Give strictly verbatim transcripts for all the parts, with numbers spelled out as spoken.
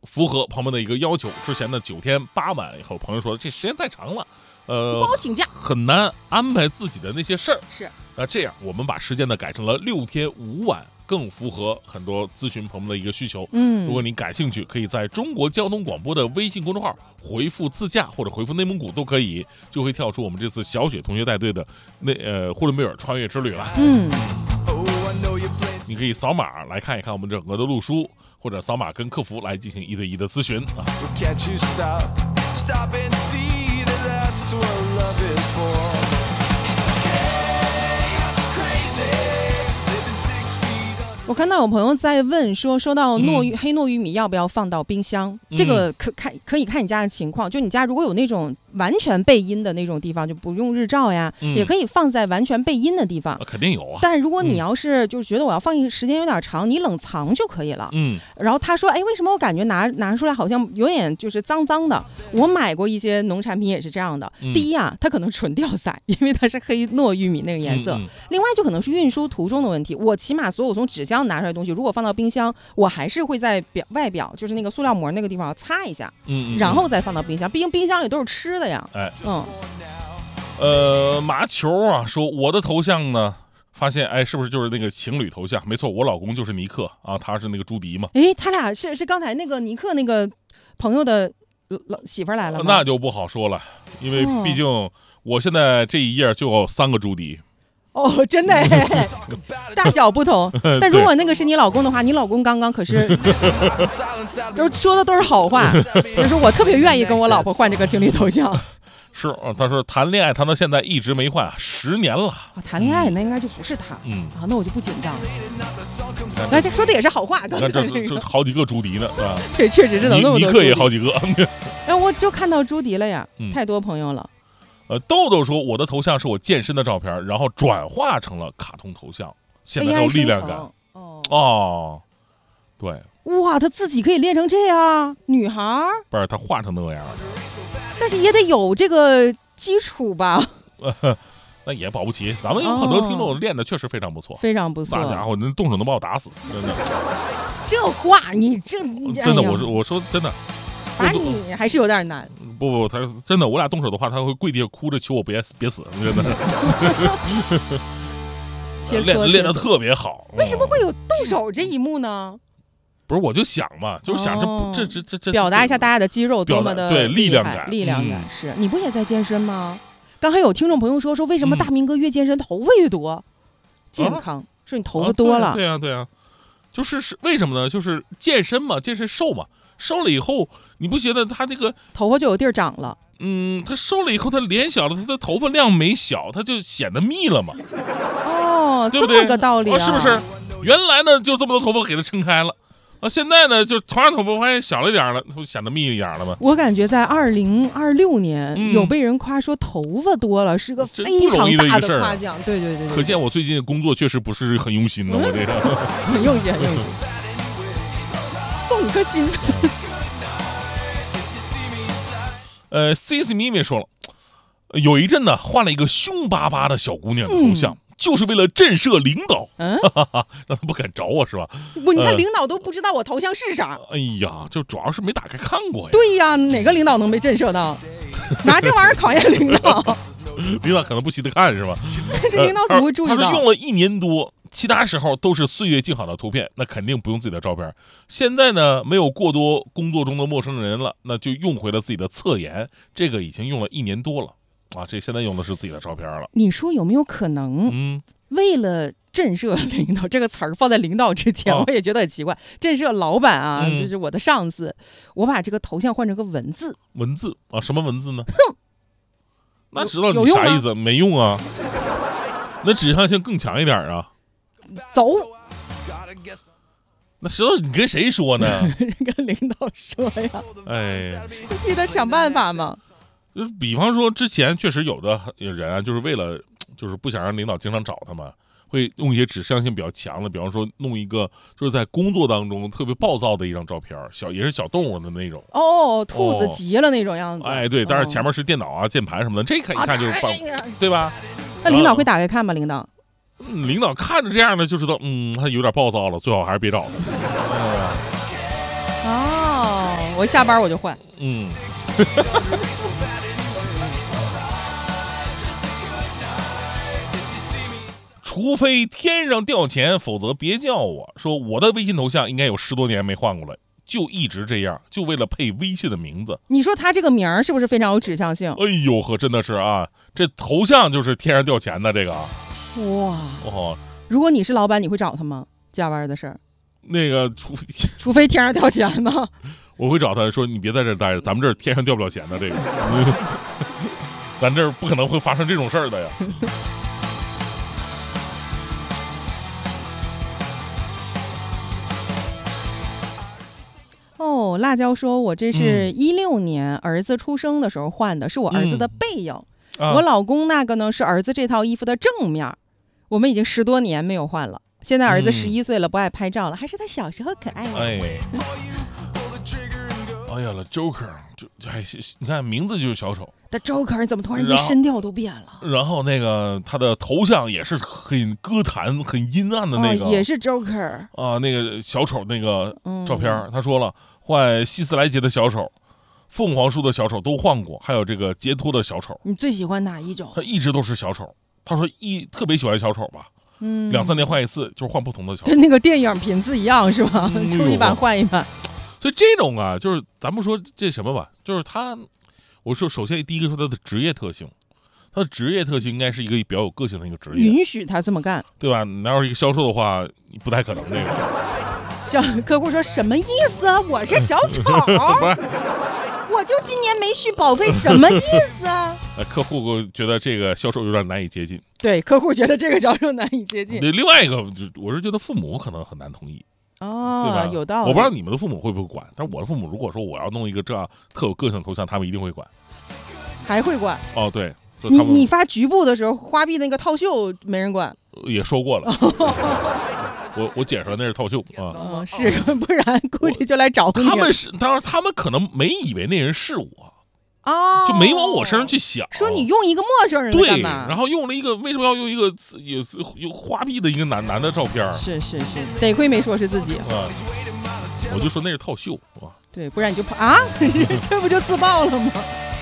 符合朋友们的一个要求。之前的九天八晚以后，朋友说这时间太长了，呃， 不好请假， 很难安排自己的那些事儿。 是， 那这样我们把时间呢改成了六天五晚，更符合很多咨询朋友们的一个需求。 嗯， 如果你感兴趣，可以在中国交通广播的微信公众号回复自驾或者回复内蒙古都可以，就会跳出我们这次小雪同学带队的那呃呼伦贝尔穿越之旅了。 嗯， 你可以扫码来看一看我们整个的路书，或者扫码跟客服来进行一对一的咨询啊。 我看到有朋友在问说，收到糯玉、嗯、黑糯玉米要不要放到冰箱？嗯、这个可看可以看你家的情况，就你家如果有那种完全背阴的那种地方，就不用日照呀，嗯、也可以放在完全背阴的地方。 啊、肯定有啊。 但如果你要是就是觉得我要放一时间有点长，你冷藏就可以了。 嗯。 然后他说，哎，为什么我感觉拿拿出来好像有点就是脏脏的？我买过一些农产品也是这样的。嗯、第一啊，它可能纯掉色，因为它是黑糯玉米那个颜色。嗯嗯、另外就可能是运输途中的问题。我起码所有从纸箱拿出来的东西，如果放到冰箱，我还是会在表外表，就是那个塑料膜那个地方擦一下，嗯，然后再放到冰箱。毕竟冰箱里都是吃的呀。 哎， 嗯， 呃，麻球啊，说我的头像呢，发现哎，是不是就是那个情侣头像？没错，我老公就是尼克啊，他是那个朱迪嘛。 哎，他俩是是刚才那个尼克那个朋友的老媳妇来了吗？ 那就不好说了，因为毕竟我现在这一页就有三个朱迪。 哦，真的哎，大小不同。但如果那个是你老公的话，你老公刚刚可是都说的都是好话，就是我特别愿意跟我老婆换这个情侣头像。 是，他说谈恋爱谈到现在一直没换，十年了。 啊、谈恋爱那应该就不是他， 嗯啊，那我就不紧张了。那这说的也是好话，刚才、 这这这好几个朱迪呢，是吧？ 对，确实是能那么多。 尼克也好几个。 哎，我就看到朱迪了呀，嗯、太多朋友了。 呃，豆豆说我的头像是我健身的照片，然后转化成了卡通头像，现在有力量感。 哦哦，对， 哇，他自己可以练成这样，女孩不是他画成那样， 但是也得有这个基础吧？ 呃、那也保不齐，咱们有很多听众练的确实非常不错， 哦、非常不错。 大家伙，那动手能把我打死，真的。 这话你这真的，我说我说真的。 打你还是有点难。 不不，他真的，我俩动手的话，他会跪地下哭着求我别别死，真的。练练得特别好。 为什么会有动手这一幕呢？ 不是，我就想嘛，就是想这、哦、这这这这表达一下大家的肌肉多么的对力量感， 力量感、嗯、是你不也在健身吗？刚才有听众朋友说说，为什么大明哥越健身头发越多？嗯、健康，说你头发多了。 啊、对呀、啊、对呀、啊，就是是为什么呢？就是健身嘛，健身瘦嘛。瘦了以后，你不觉得他那个头发就有地儿长了？ 嗯，他瘦了以后，他脸小了，他的头发量没小，他就显得密了嘛。 哦， 对不对？ 这么个道理、啊哦，是不是？原来呢，就这么多头发给他撑开了，啊，现在呢，就同样头发发现小了一点了，他不显得密一点了吗？ 我感觉在二零二六年、嗯、有被人夸说头发多了是个非常大的夸奖。对对 对, 对， 可见我最近的工作确实不是很用心呢，我这个很用心，很用心。送你颗心。 呃 ，C C 咪咪说了，有一阵呢换了一个凶巴巴的小姑娘的头像，嗯、就是为了震慑领导，嗯，哈哈哈，让他不敢找我是吧？ 不，你看领导都不知道我头像是啥。 呃、哎呀，就主要是没打开看过呀。 对呀，哪个领导能被震慑到？拿这玩意儿考验领导？ 领导可能不稀得看是吧？ 领导怎么会注意到？ 他说用了一年多。其他时候都是岁月静好的图片，那肯定不用自己的照片。现在呢，没有过多工作中的陌生人了，那就用回了自己的侧颜，这个已经用了一年多了啊。这现在用的是自己的照片了。 你说有没有可能？嗯，为了震慑领导这个词儿放在领导之前，啊、我也觉得很奇怪。震慑老板啊，嗯、就是我的上司，我把这个头像换成个文字。 文字啊？什么文字呢？哼，那知道你啥意思？没用啊。那指向性更强一点啊。 走， 那石头你跟谁说呢？ 跟领导说呀。 哎， 替他想办法嘛。 就是比方说之前确实有的人啊，就是为了就是不想让领导经常找他们，会用一些指向性比较强的，比方说弄一个就是在工作当中特别暴躁的一张照片，小也是小动物的那种。 哦，兔子急了那种样子。 哦、哎，对，但是前面是电脑啊、键盘什么的，这看一看就是棒， 哎、 对吧？ 那领导会打开看吗？领导？ 嗯、领导看着这样的就知道，嗯，他有点暴躁了，最好还是别找他。 哦， 我下班我就换。 嗯。除非天上掉钱，否则别叫我。说我的微信头像应该有十多年没换过了，就一直这样，就为了配微信的名字。 你说他这个名儿是不是非常有指向性？ 哎呦呵，真的是啊，这头像就是天上掉钱的这个。 哇哦， 如果你是老板，你会找他吗？加班的事儿？ 那个除除非天上掉钱吗？ 我会找他说，你别在这儿待着，咱们这儿天上掉不了钱的这个，咱这儿不可能会发生这种事儿的呀。 哦，辣椒说，我这是一六年儿子出生的时候换的，是我儿子的背影。嗯啊、我老公那个呢是儿子这套衣服的正面，我们已经十多年没有换了。现在儿子十一岁了，不爱拍照了，还是他小时候可爱了。 哎，哎呀了 ，Joker 就哎，你看名字就是小丑。 的 Joker 怎么突然间声调都变了？ 然后那个他的头像也是很歌坛、很阴暗的那个， 哦、也是 Joker 啊，那个小丑那个照片，嗯、他说了，换希斯莱杰的小丑、凤凰树的小丑都换过，还有这个杰托的小丑。 你最喜欢哪一种？ 他一直都是小丑。他说一特别喜欢小丑吧，嗯，两三年换一次，就是换不同的小丑， 跟那个电影频次一样是吧？嗯、出一版换一版。 所以这种啊，就是咱不说这什么吧，就是他。我说，首先第一个说他的职业特性，他的职业特性应该是一个比较有个性的一个职业， 允许他这么干， 对吧？哪有一个销售的话，不太可能那个。 小客户说什么意思啊？我是小丑，我就今年没续保费，什么意思啊？ 客户觉得这个销售有点难以接近， 对，客户觉得这个销售难以接近。 对，另外一个，我是觉得父母可能很难同意。 哦， 对吧？ 有道理。 我不知道你们的父母会不会管，但是我的父母如果说我要弄一个这样特有个性的头像，他们一定会管， 还会管。 哦，对， 你你发局部的时候，花臂那个套袖没人管， 也说过了。我我解释了那是套袖啊， 哦、是，不然估计就来找你。 他们是，当然他们可能没以为那人是我。 哦， 就没往我身上去想， 说你用一个陌生人干嘛？ 对，然后用了一个为什么要用一个有有花臂的一个男男的照片？ 是是是，得亏没说是自己啊！我就说那是套袖啊， 对，不然你就跑啊，这不就自爆了吗？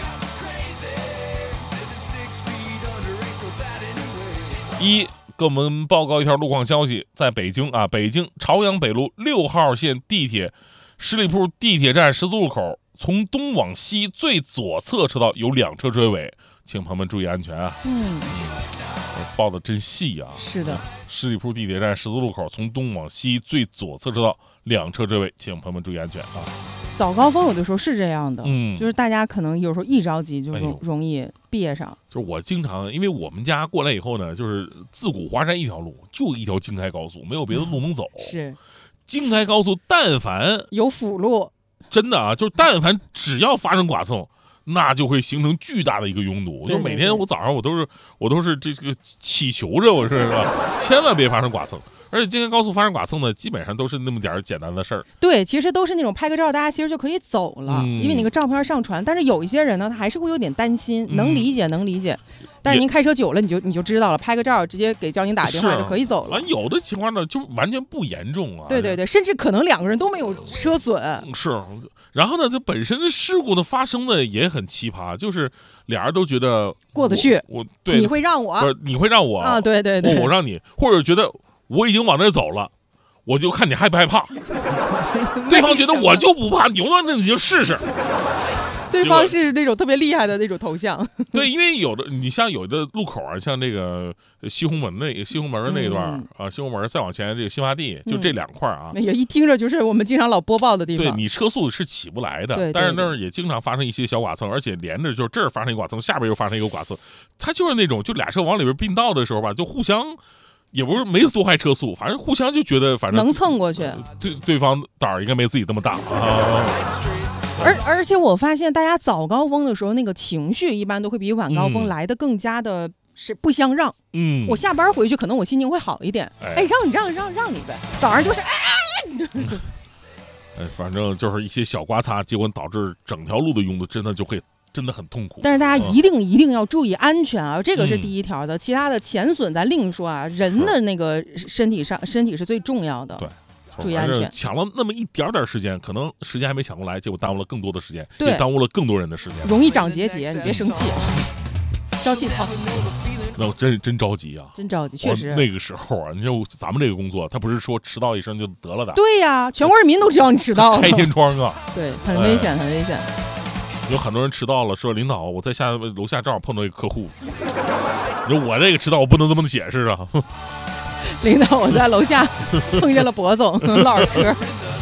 一，给我们报告一条路况消息，在北京啊，北京朝阳北路六号线地铁十里铺地铁站十字路口。从东往西最左侧车道有两车追尾，请朋友们注意安全啊！嗯，报的真细啊！ 是的， 十里铺地铁站十字路口从东往西最左侧车道两车追尾，请朋友们注意安全啊！ 早高峰有的时候是这样的， 嗯， 就是大家可能有时候一着急就容容易憋上。 哎、就是我经常，因为我们家过来以后呢，就是自古华山一条路，就一条京开高速，没有别的路能走。 嗯、是， 京开高速，但凡有辅路。 真的啊，就是但凡只要发生剐蹭，那就会形成巨大的一个拥堵。 对对对， 就每天我早上我都是我都是这个祈求着，我是吧，千万别发生剐蹭。而且京开高速发生剐蹭呢，基本上都是那么点简单的事儿。 对，其实都是那种拍个照，大家其实就可以走了， 嗯、 因为那个照片上传。但是有一些人呢，他还是会有点担心，嗯、能理解，能理解。但是您开车久了，你就你就知道了，拍个照，直接给交警打电话就可以走了。 有的情况呢，就完全不严重啊。 对对对，甚至可能两个人都没有车损。 是，然后呢，这本身的事故的发生呢也很奇葩，就是俩人都觉得过得去， 我, 我对你会让我， 不是你会让我啊？对对对， 我让你，或者觉得我已经往那走了。我就看你害不害怕，对方觉得我就不怕，牛到那你就试试。 对方是那种特别厉害的那种头像。 对，因为有的你像有的路口啊，像这个西红门那西红门那一段、嗯、啊，西红门再往前这个新发地，就这两块啊， 那、嗯、个一听着就是我们经常老播报的地方。 对，你车速是起不来的， 对对对， 但是那儿也经常发生一些小剐蹭，而且连着就是这儿发生一个剐蹭，下边又发生一个剐蹭，它就是那种就俩车往里边并道的时候吧，就互相。也不是没有多开车速，反正互相就觉得反正能蹭过去， 呃、对对方胆儿应该没自己这么大啊。 而而且我发现大家早高峰的时候那个情绪一般都会比晚高峰来的更加的是不相让。 嗯， 我下班回去可能我心情会好一点，哎，哎让你让让让你呗。早上就是哎哎。 哎，反正就是一些小刮擦，结果导致整条路的拥堵真的就会。真的很痛苦， 但是大家一定、嗯、一定要注意安全啊！这个是第一条的，嗯、其他的钱损咱另说啊。人的那个身体上，身体是最重要的。 对， 注意安全。 抢了那么一点点时间，可能时间还没抢过来，结果耽误了更多的时间， 对， 也耽误了更多人的时间， 容易长结节，你别生气，消气操。 那我真真着急啊， 真着急，确实。 那个时候啊，你说咱们这个工作，他不是说迟到一声就得了的。 对呀、啊，全国人民都知道你迟到了， 开天窗啊， 对，很危险，哎、很危险。 有很多人迟到了，说领导，我在下楼下正好碰到一个客户，你说我这个迟到我不能这么解释啊。 领导，我在楼下碰见了博总，唠会嗑。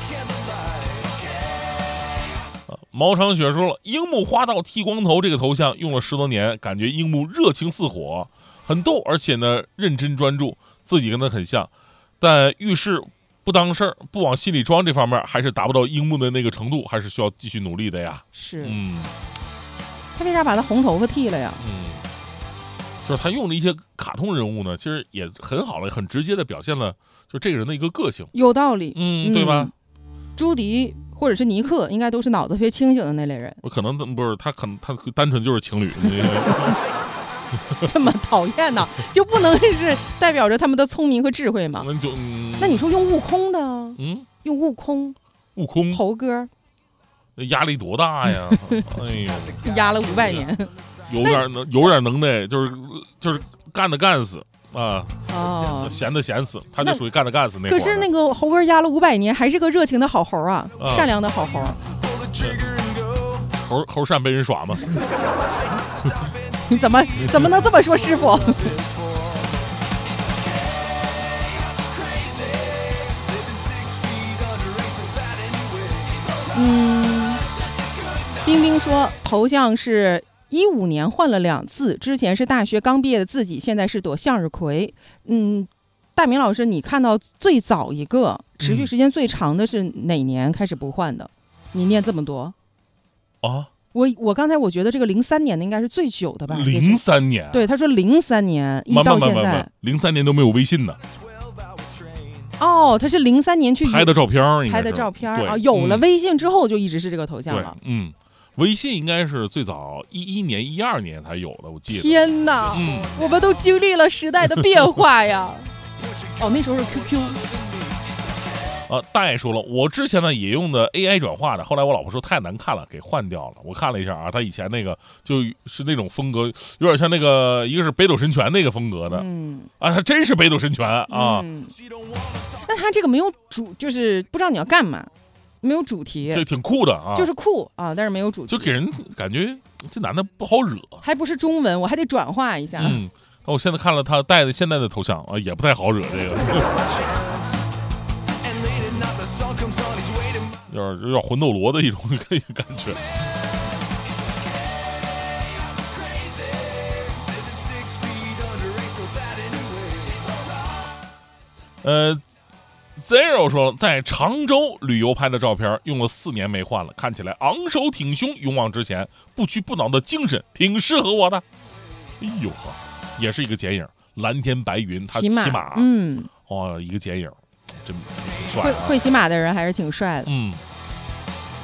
毛长雪说了，樱木花道剃光头这个头像用了十多年，感觉樱木热情似火，很逗，而且呢认真专注，自己跟他很像，但遇事不当事儿，不往心里装，这方面还是达不到樱木的那个程度，还是需要继续努力的呀。 是， 嗯， 他为啥把他红头发剃了呀？ 嗯，就是他用的一些卡通人物呢，其实也很好了，很直接的表现了就这个人的一个个性。 有道理， 嗯，对吧？ 朱迪或者是尼克，应该都是脑子特别清醒的那类人。 我可能不是他，可能他单纯就是情侣。 这么讨厌呢，就不能是代表着他们的聪明和智慧吗？ 那就、嗯、 那你说用悟空的， 嗯， 用悟空， 悟空猴哥， 压力多大呀！哎呦， 压了五百年， 有点能，有点能耐，就是就是干的干死。啊， 哦， 闲的闲死，他就属于干的干死那。 可是那个猴哥压了五百年，还是个热情的好猴啊，啊善良的好猴。 猴猴善被人耍吗？ 你怎么怎么能这么说，师傅？嗯，冰冰说头像是。一五年换了两次，之前是大学刚毕业的自己，现在是朵向日葵。嗯，大明老师，你看到最早一个持续时间最长的是哪年开始不换的？嗯、你念这么多啊？ 我我刚才我觉得这个零三年的应该是最久的吧？ 零三年？ 对，他说零三年一到现在， 零三年都没有微信呢。 哦，他是零三年去拍的照片， 拍的照片啊，有了微信之后就一直是这个头像了。 嗯。微信应该是最早一一年、一二年才有的，我记得。 天哪，嗯、我们都经历了时代的变化呀！哦，那时候是 Q Q。 啊，大爷说了，我之前呢也用的 A I 转化的，后来我老婆说太难看了，给换掉了。我看了一下啊，他以前那个就是那种风格，有点像那个一个是北斗神拳那个风格的，嗯，啊，他真是北斗神拳啊。 嗯、但他这个没有主，就是不知道你要干嘛。没有主题， 这挺酷的啊， 就是酷啊，但是没有主题， 就给人感觉这男的不好惹， 还不是中文，我还得转化一下。 嗯，那我现在看了他戴的现在的头像啊，也不太好惹，这个有点有点魂斗罗的一种感觉。呃。Zero 说，在常州旅游拍的照片，用了四年没换了，看起来昂首挺胸、勇往直前、不屈不挠的精神，挺适合我的。哎呦，也是一个剪影，蓝天白云，他骑马， 嗯， 哦，一个剪影，真帅、啊。 会会骑马的人还是挺帅的。 嗯。